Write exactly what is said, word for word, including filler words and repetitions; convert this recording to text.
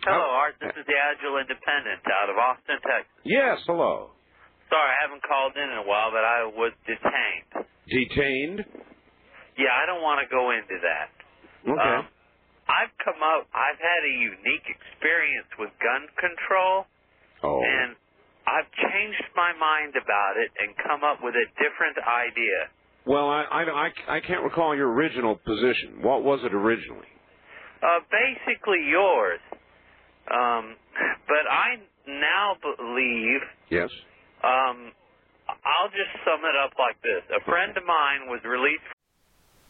Hello, Oh. Art. This is the Agile Independent out of Austin, Texas. Yes, hello. Sorry, I haven't called in in a while, but I was detained. Detained? Yeah, I don't want to go into that. Okay. Um, I've come up, I've had a unique experience with gun control, oh. and I've changed my mind about it and come up with a different idea. Well, I, I, I, I can't recall your original position. What was it originally? Uh, basically yours. Um, but I now believe, Yes. um, I'll just sum it up like this. A friend of mine was released